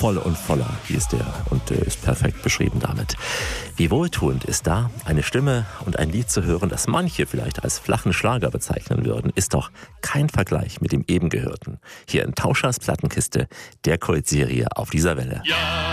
Voll und voller hieß der und ist perfekt beschrieben damit. Wie wohltuend ist da eine Stimme und ein Lied zu hören, das manche vielleicht als flachen Schlager bezeichnen würden, ist doch kein Vergleich mit dem eben gehörten. Hier in Tauschers Plattenkiste, der Kultserie auf dieser Welle. Ja.